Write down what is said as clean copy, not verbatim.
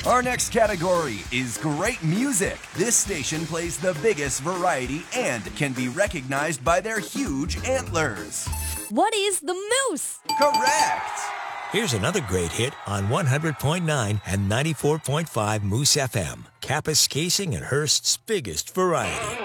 Our next category is great music. This station plays the biggest variety and can be recognized by their huge antlers. What is the moose? Correct! Here's another great hit on 100.9 and 94.5 Moose FM. Kappas Casing and Hearst's biggest variety.